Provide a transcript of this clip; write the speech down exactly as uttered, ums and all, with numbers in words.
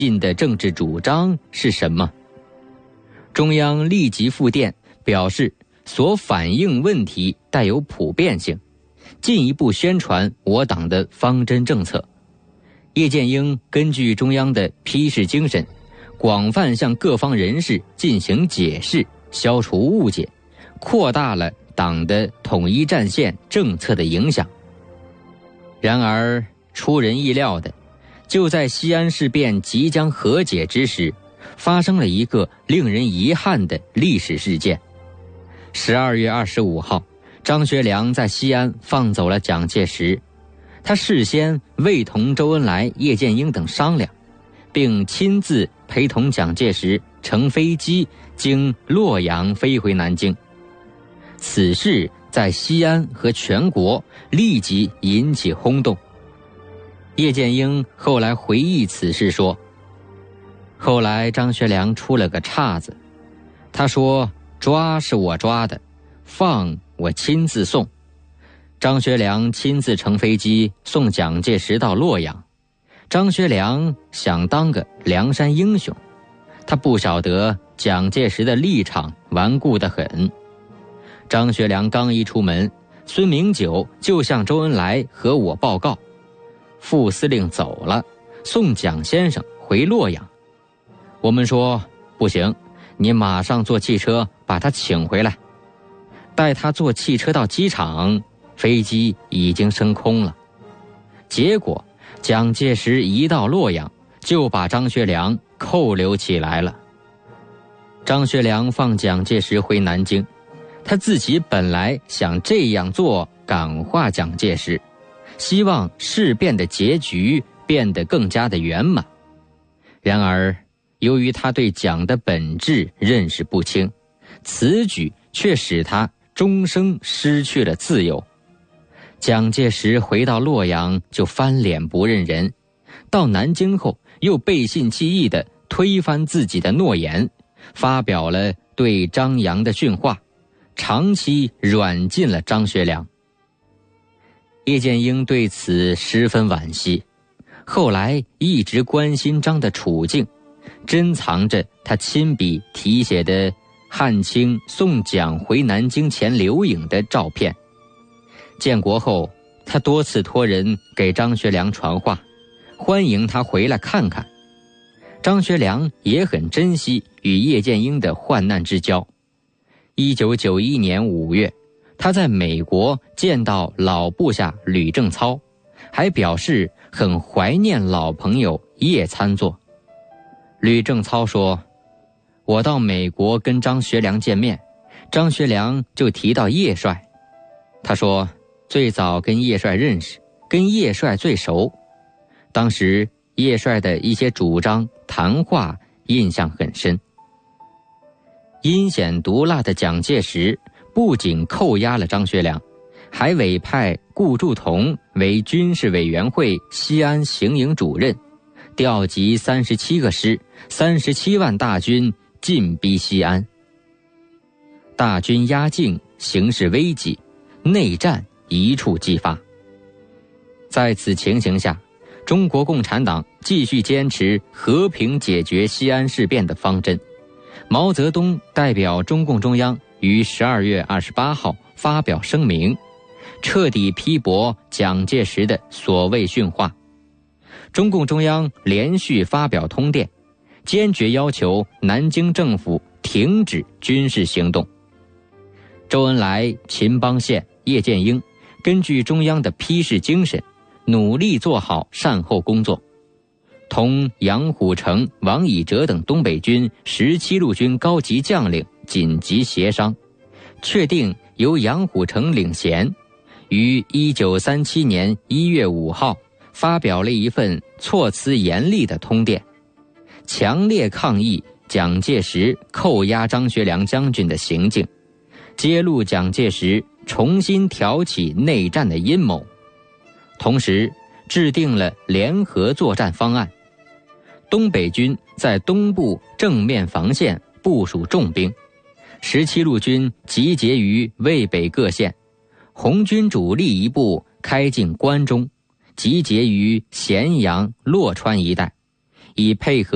进的政治主张是什么？中央立即复电表示，所反映问题带有普遍性，进一步宣传我党的方针政策。叶剑英根据中央的批示精神，广泛向各方人士进行解释，消除误解，扩大了党的统一战线政策的影响。然而出人意料的，就在西安事变即将和解之时，发生了一个令人遗憾的历史事件。十二月二十五号，张学良在西安放走了蒋介石，他事先未同周恩来、叶剑英等商量，并亲自陪同蒋介石乘飞机经洛阳飞回南京。此事在西安和全国立即引起轰动。叶剑英后来回忆此事说，后来张学良出了个岔子，他说抓是我抓的，放我亲自送。张学良亲自乘飞机送蒋介石到洛阳。张学良想当个梁山英雄，他不晓得蒋介石的立场顽固得很。张学良刚一出门，孙明九就向周恩来和我报告，副司令走了，送蒋先生回洛阳。我们说不行，你马上坐汽车把他请回来。带他坐汽车到机场，飞机已经升空了。结果蒋介石一到洛阳，就把张学良扣留起来了。张学良放蒋介石回南京，他自己本来想这样做感化蒋介石，希望事变的结局变得更加的圆满。然而由于他对蒋的本质认识不清，此举却使他终生失去了自由。蒋介石回到洛阳就翻脸不认人，到南京后又背信弃义地推翻自己的诺言，发表了对张杨的训话，长期软禁了张学良。叶剑英对此十分惋惜，后来一直关心张的处境，珍藏着他亲笔题写的汉卿送蒋回南京前留影的照片。建国后，他多次托人给张学良传话，欢迎他回来看看。张学良也很珍惜与叶剑英的患难之交。一九九一年五月，他在美国见到老部下吕正操，还表示很怀念老朋友叶参作。吕正操说，我到美国跟张学良见面，张学良就提到叶帅。他说最早跟叶帅认识，跟叶帅最熟。当时叶帅的一些主张谈话印象很深。阴险毒辣的蒋介石不仅扣押了张学良，还委派顾祝同为军事委员会西安行营主任，调集三十七个师、三十七万大军进逼西安。大军压境，形势危急，内战一触即发。在此情形下，中国共产党继续坚持和平解决西安事变的方针。毛泽东代表中共中央于十二月二十八号发表声明，彻底批驳蒋介石的所谓训话。中共中央连续发表通电，坚决要求南京政府停止军事行动。周恩来、秦邦宪、叶剑英根据中央的批示精神，努力做好善后工作，同杨虎城、王以哲等东北军十七路军高级将领紧急协商，确定由杨虎城领衔，于一九三七年一月五号发表了一份措辞严厉的通电，强烈抗议蒋介石扣押张学良将军的行径，揭露蒋介石重新挑起内战的阴谋，同时制定了联合作战方案。东北军在东部正面防线部署重兵，十七路军集结于渭北各县，红军主力一部开进关中，集结于咸阳、洛川一带，以配合